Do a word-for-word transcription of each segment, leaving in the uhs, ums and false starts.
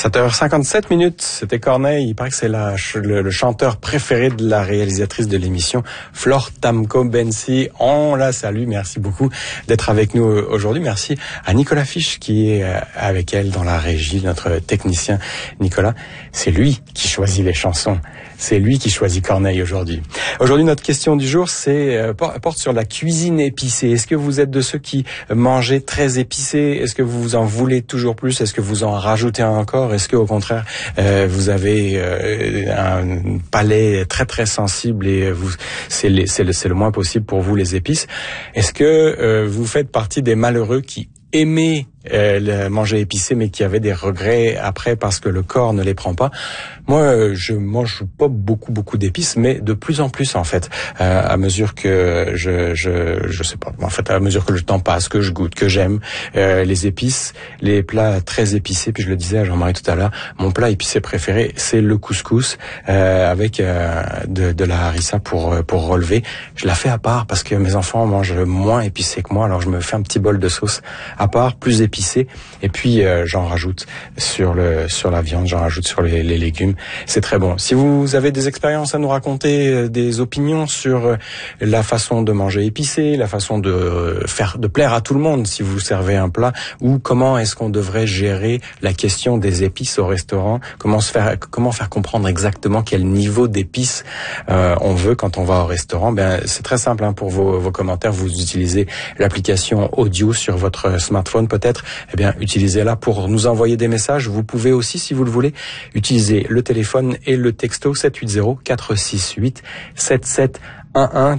sept heures cinquante-sept minutes, c'était Corneille. Il paraît que c'est la, le, le chanteur préféré de la réalisatrice de l'émission, Flore Tamko-Bensi. On la salue, merci beaucoup d'être avec nous aujourd'hui. Merci à Nicolas Fiche qui est avec elle dans la régie, notre technicien Nicolas. C'est lui qui choisit les chansons. C'est lui qui choisit Corneille aujourd'hui. Aujourd'hui, notre question du jour, c'est euh, porte sur la cuisine épicée. Est-ce que vous êtes de ceux qui mangez très épicé? Est-ce que vous en voulez toujours plus? Est-ce que vous en rajoutez encore? Est-ce que au contraire, euh, vous avez euh, un palais très très sensible et vous c'est les, c'est le c'est le moins possible pour vous les épices? Est-ce que euh, vous faites partie des malheureux qui aimaient euh, le manger épicé mais qui avaient des regrets après parce que le corps ne les prend pas? Moi, je mange pas beaucoup beaucoup d'épices, mais de plus en plus en fait, euh, à mesure que je je je sais pas, en fait à mesure que le temps passe, que je goûte, que j'aime euh, les épices, les plats très épicés. Puis je le disais à Jean-Marie tout à l'heure, mon plat épicé préféré c'est le couscous euh, avec euh, de de la harissa pour pour relever. Je la fais à part parce que mes enfants mangent moins épicé que moi, alors je me fais un petit bol de sauce à part, plus épicé, et puis euh, j'en rajoute sur le sur la viande, j'en rajoute sur les, les légumes. C'est très bon. Si vous avez des expériences à nous raconter, des opinions sur la façon de manger épicé, la façon de faire, de plaire à tout le monde si vous servez un plat, ou comment est-ce qu'on devrait gérer la question des épices au restaurant, comment se faire, comment faire comprendre exactement quel niveau d'épices euh, on veut quand on va au restaurant. Ben c'est très simple hein, pour vos, vos commentaires. Vous utilisez l'application audio sur votre smartphone peut-être. Eh bien, utilisez-la pour nous envoyer des messages. Vous pouvez aussi, si vous le voulez, utiliser le téléphone et le texto sept huit zéro quatre six huit sept sept un un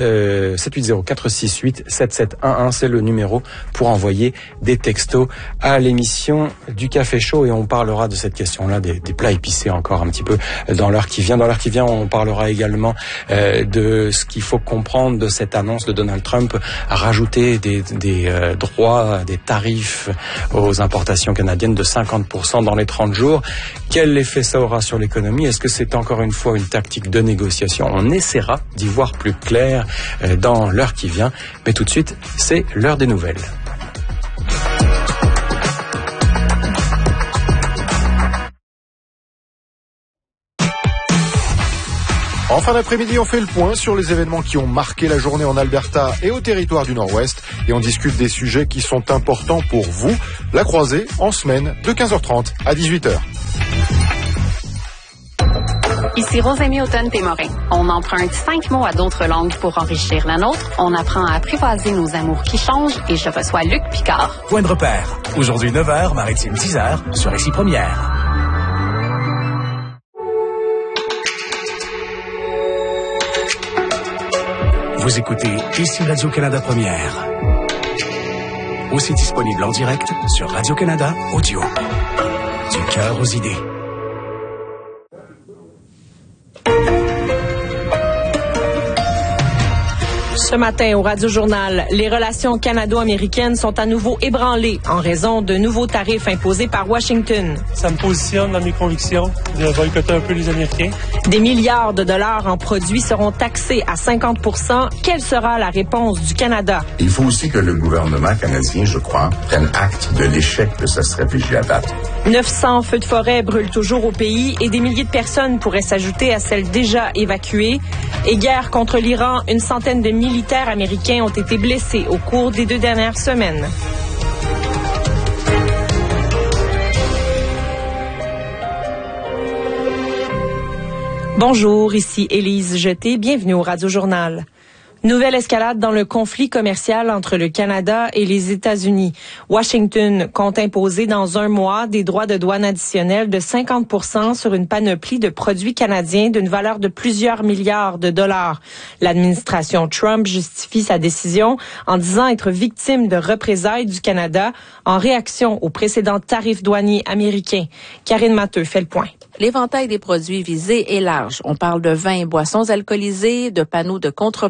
sept huit zéro quatre six huit sept sept un un, c'est le numéro pour envoyer des textos à l'émission du Café Chaud, et on parlera de cette question-là des, des plats épicés encore un petit peu dans l'heure qui vient. Dans l'heure qui vient, on parlera également euh, de ce qu'il faut comprendre de cette annonce de Donald Trump à rajouter des, des euh, droits, des tarifs aux importations canadiennes de cinquante pour cent dans les trente jours. Quel effet ça aura sur l'économie? Est-ce que c'est encore une fois une tactique de négociation? On essaiera d'y voir plus clair dans l'heure qui vient. Mais tout de suite, c'est l'heure des nouvelles. En fin d'après-midi, on fait le point sur les événements qui ont marqué la journée en Alberta et au territoire du Nord-Ouest. Et on discute des sujets qui sont importants pour vous. La croisée en semaine de quinze heures trente à dix-huit heures. Ici Rosémie Automne-Témorin. On emprunte cinq mots à d'autres langues pour enrichir la nôtre. On apprend à apprivoiser nos amours qui changent et je reçois Luc Picard. Point de repère. Aujourd'hui neuf heures, Maritime dix heures, sur Récit Première. Vous écoutez ici Radio-Canada Première. Aussi disponible en direct sur Radio-Canada Audio. Du cœur aux idées. Ce matin, au Radio-Journal, les relations canado-américaines sont à nouveau ébranlées en raison de nouveaux tarifs imposés par Washington. Ça me positionne dans mes convictions de boycotter un peu les Américains. Des milliards de dollars en produits seront taxés à cinquante pour cent. Quelle sera la réponse du Canada? Il faut aussi que le gouvernement canadien, je crois, prenne acte de l'échec de sa stratégie à date. neuf cents feux de forêt brûlent toujours au pays et des milliers de personnes pourraient s'ajouter à celles déjà évacuées. Et guerre contre l'Iran, une centaine de militaires américains ont été blessés au cours des deux dernières semaines. Bonjour, ici Élise Jeté, bienvenue au Radio-Journal. Nouvelle escalade dans le conflit commercial entre le Canada et les États-Unis. Washington compte imposer dans un mois des droits de douane additionnels de cinquante pour cent sur une panoplie de produits canadiens d'une valeur de plusieurs milliards de dollars. L'administration Trump justifie sa décision en disant être victime de représailles du Canada en réaction aux précédents tarifs douaniers américains. Karine Matteux fait le point. L'éventail des produits visés est large. On parle de vins et boissons alcoolisés, de panneaux de contreplaqué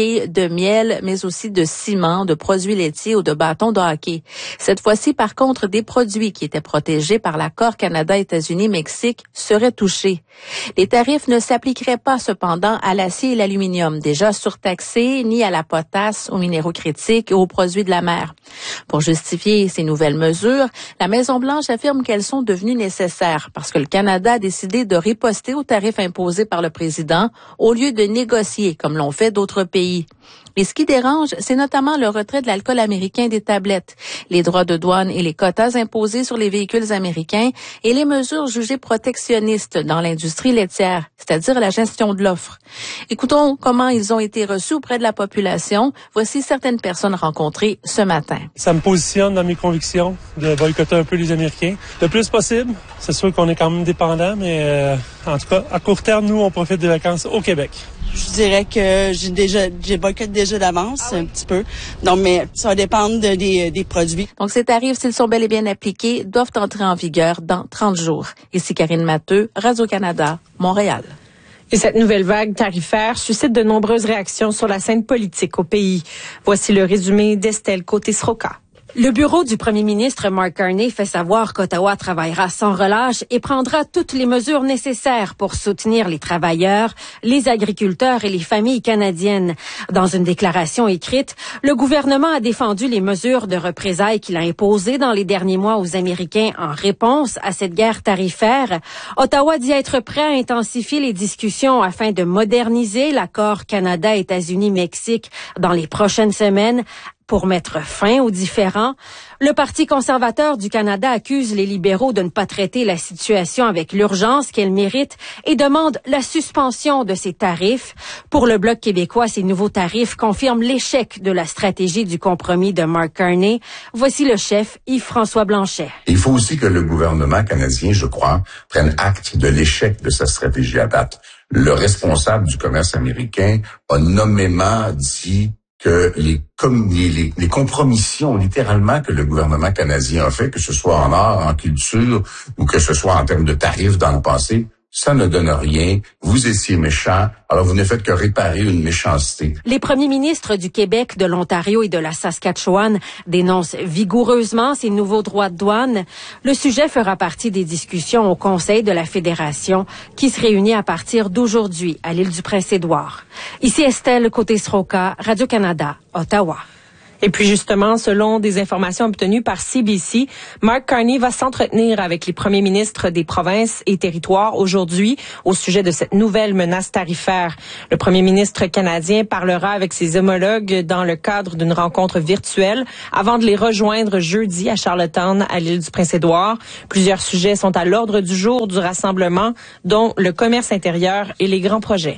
lait, de miel, mais aussi de ciment, de produits laitiers ou de bâtons de hockey. Cette fois-ci, par contre, des produits qui étaient protégés par l'accord Canada-États-Unis-Mexique seraient touchés. Les tarifs ne s'appliqueraient pas cependant à l'acier et l'aluminium, déjà surtaxés, ni à la potasse, aux minéraux critiques et aux produits de la mer. Pour justifier ces nouvelles mesures, la Maison-Blanche affirme qu'elles sont devenues nécessaires parce que le Canada a décidé de riposter aux tarifs imposés par le président au lieu de négocier comme l'ont fait d'autres pays. Et ce qui dérange, c'est notamment le retrait de l'alcool américain des tablettes, les droits de douane et les quotas imposés sur les véhicules américains et les mesures jugées protectionnistes dans l'industrie laitière, c'est-à-dire la gestion de l'offre. Écoutons comment ils ont été reçus auprès de la population. Voici certaines personnes rencontrées ce matin. Ça me positionne dans mes convictions de boycotter un peu les Américains. Le plus possible, c'est sûr qu'on est quand même dépendant, mais euh, en tout cas, à court terme, nous, on profite des vacances au Québec. Je dirais que j'ai déjà, j'ai boycotté déjà d'avance ah oui. un petit peu. Donc, mais ça va dépendre de, des, des produits. Donc, ces tarifs, s'ils sont bel et bien appliqués, doivent entrer en vigueur dans trente jours. Ici Karine Matteux, Radio-Canada, Montréal. Et cette nouvelle vague tarifaire suscite de nombreuses réactions sur la scène politique au pays. Voici le résumé d'Estelle Côté-Sroka. Le bureau du premier ministre Mark Carney fait savoir qu'Ottawa travaillera sans relâche et prendra toutes les mesures nécessaires pour soutenir les travailleurs, les agriculteurs et les familles canadiennes. Dans une déclaration écrite, le gouvernement a défendu les mesures de représailles qu'il a imposées dans les derniers mois aux Américains en réponse à cette guerre tarifaire. Ottawa dit être prêt à intensifier les discussions afin de moderniser l'accord Canada-États-Unis-Mexique dans les prochaines semaines. Pour mettre fin aux différends, le Parti conservateur du Canada accuse les libéraux de ne pas traiter la situation avec l'urgence qu'elle mérite et demande la suspension de ces tarifs. Pour le Bloc québécois, ces nouveaux tarifs confirment l'échec de la stratégie du compromis de Mark Carney. Voici le chef Yves-François Blanchet. Il faut aussi que le gouvernement canadien, je crois, prenne acte de l'échec de sa stratégie à date. Le responsable du commerce américain a nommément dit que les, comme les, les, les compromissions littéralement que le gouvernement canadien a fait, que ce soit en art, en culture ou que ce soit en termes de tarifs dans le passé, ça ne donne rien. Vous étiez méchants, alors vous ne faites que réparer une méchanceté. Les premiers ministres du Québec, de l'Ontario et de la Saskatchewan dénoncent vigoureusement ces nouveaux droits de douane. Le sujet fera partie des discussions au Conseil de la Fédération qui se réunit à partir d'aujourd'hui à l'île du Prince-Édouard. Ici Estelle Côté-Sroka, Radio-Canada, Ottawa. Et puis justement, selon des informations obtenues par C B C, Mark Carney va s'entretenir avec les premiers ministres des provinces et territoires aujourd'hui au sujet de cette nouvelle menace tarifaire. Le premier ministre canadien parlera avec ses homologues dans le cadre d'une rencontre virtuelle avant de les rejoindre jeudi à Charlottetown, à l'île du Prince-Édouard. Plusieurs sujets sont à l'ordre du jour du rassemblement, dont le commerce intérieur et les grands projets.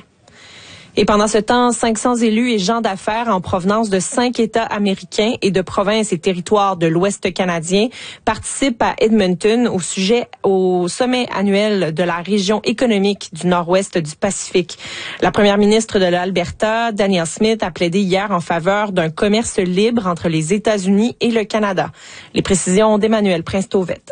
Et pendant ce temps, cinq cents élus et gens d'affaires en provenance de cinq États américains et de provinces et territoires de l'Ouest canadien participent à Edmonton au sujet au sommet annuel de la région économique du Nord-Ouest du Pacifique. La première ministre de l'Alberta, Danielle Smith, a plaidé hier en faveur d'un commerce libre entre les États-Unis et le Canada. Les précisions d'Emmanuel Prince-Tauvette.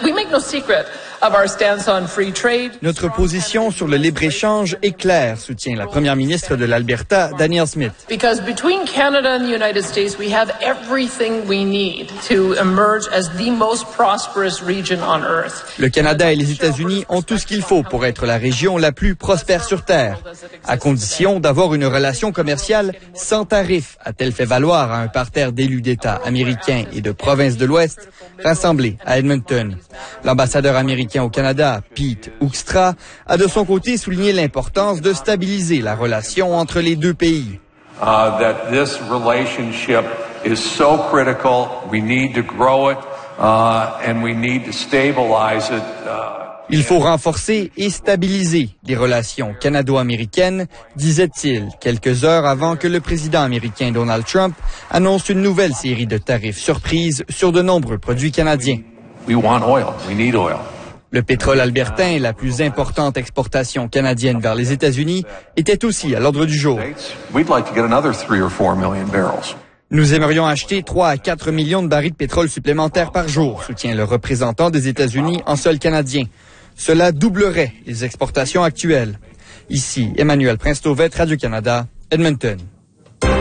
Notre position sur le libre-échange est claire, soutient la première ministre de l'Alberta, Danielle Smith. Because between Canada and the United States, we have everything we need to emerge as the most prosperous region on Earth. Le Canada et les États-Unis ont tout ce qu'il faut pour être la région la plus prospère sur Terre, à condition d'avoir une relation commerciale sans tarif, a-t-elle fait valoir à un parterre d'élus d'États américains et de provinces de l'Ouest rassemblés à Edmonton. L'ambassadeur américain au Canada, Pete Hoekstra, a de son côté souligné l'importance de stabiliser la relation entre les deux pays. Uh, that this relationship is so critical. We need to grow it, uh, and we need to stabilize it. Uh, Il faut renforcer et stabiliser les relations canado-américaines, disait-il, quelques heures avant que le président américain Donald Trump annonce une nouvelle série de tarifs surprises sur de nombreux produits canadiens. We want oil. We need oil. Le pétrole albertain, la plus importante exportation canadienne vers les États-Unis, était aussi à l'ordre du jour. We'd like to get another three or four million barrels. Nous aimerions acheter trois à quatre millions de barils de pétrole supplémentaires par jour, soutient le représentant des États-Unis en sol canadien. Cela doublerait les exportations actuelles. Ici, Emmanuel Prince-Tauvette, Radio-Canada, Edmonton.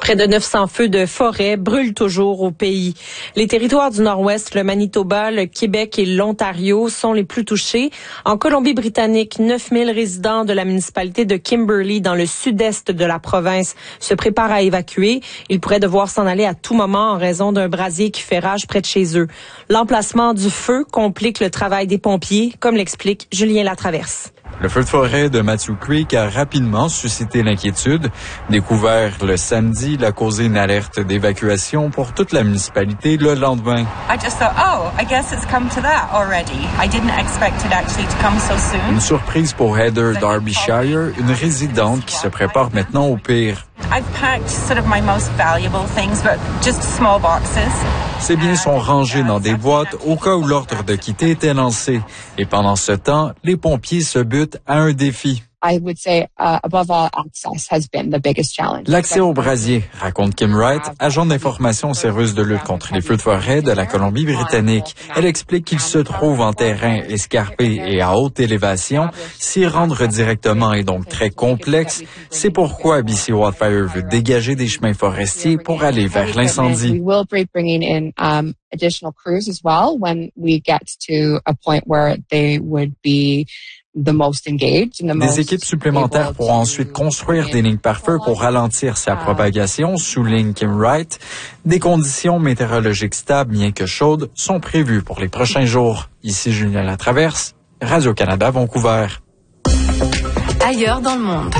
Près de neuf cents feux de forêt brûlent toujours au pays. Les territoires du Nord-Ouest, le Manitoba, le Québec et l'Ontario sont les plus touchés. En Colombie-Britannique, neuf mille résidents de la municipalité de Kimberley, dans le sud-est de la province, se préparent à évacuer. Ils pourraient devoir s'en aller à tout moment en raison d'un brasier qui fait rage près de chez eux. L'emplacement du feu complique le travail des pompiers, comme l'explique Julien Latraverse. Le feu de forêt de Matthew Creek a rapidement suscité l'inquiétude. Découvert le samedi, il a causé une alerte d'évacuation pour toute la municipalité le lendemain. I just thought, oh, I guess it's come to that already. I didn't expect it actually to come so soon. Une surprise pour Heather Darbyshire, une résidente qui se prépare maintenant au pire. I've packed sort of my most valuable things, but just small boxes. Ses biens sont rangés dans des boîtes au cas où l'ordre de quitter était lancé. Et pendant ce temps, les pompiers se butent à un défi. I would say, uh, above all, access has been the biggest challenge. L'accès au brasier, raconte Kim Wright, agent d'information au service de lutte contre les feux de forêt de la Colombie-Britannique. Elle explique qu'il se trouve en terrain escarpé et à haute élévation. S'y rendre directement est donc très complexe. C'est pourquoi B C Wildfire veut dégager des chemins forestiers pour aller vers l'incendie. We will be bringing in um, additional crews as well when we get to a point where they would be the most engaged and the most. Des équipes supplémentaires pourront ensuite construire des lignes pare-feu pour ralentir sa propagation, souligne Kim Wright. Des conditions météorologiques stables, bien que chaudes, sont prévues pour les prochains jours. Ici Julien Latraverse, Radio-Canada, Vancouver. Ailleurs dans le monde.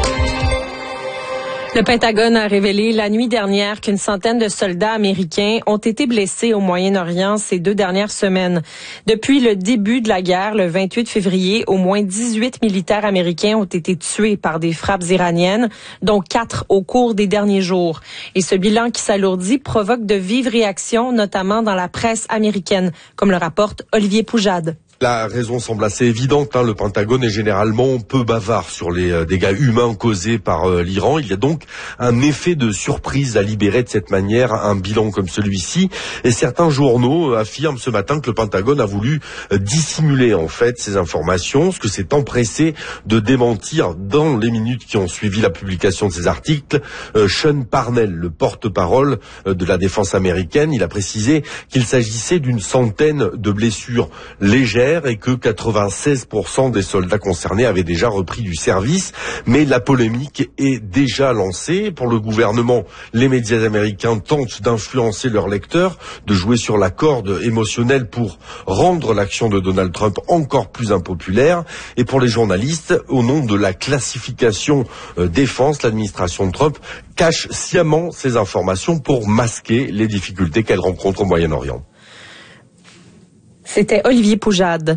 Le Pentagone a révélé la nuit dernière qu'une centaine de soldats américains ont été blessés au Moyen-Orient ces deux dernières semaines. Depuis le début de la guerre, le vingt-huit février, au moins dix-huit militaires américains ont été tués par des frappes iraniennes, dont quatre au cours des derniers jours. Et ce bilan qui s'alourdit provoque de vives réactions, notamment dans la presse américaine, comme le rapporte Olivier Poujade. La raison semble assez évidente. Hein. Le Pentagone est généralement peu bavard sur les euh, dégâts humains causés par euh, l'Iran. Il y a donc un effet de surprise à libérer de cette manière un bilan comme celui-ci. Et certains journaux euh, affirment ce matin que le Pentagone a voulu euh, dissimuler en fait ces informations, ce que s'est empressé de démentir dans les minutes qui ont suivi la publication de ces articles. Euh, Sean Parnell, le porte-parole euh, de la défense américaine, il a précisé qu'il s'agissait d'une centaine de blessures légères et que quatre-vingt-seize pour cent des soldats concernés avaient déjà repris du service. Mais la polémique est déjà lancée. Pour le gouvernement, les médias américains tentent d'influencer leurs lecteurs, de jouer sur la corde émotionnelle pour rendre l'action de Donald Trump encore plus impopulaire. Et pour les journalistes, au nom de la classification euh, défense, l'administration de Trump cache sciemment ces informations pour masquer les difficultés qu'elle rencontre au Moyen-Orient. C'était Olivier Poujade.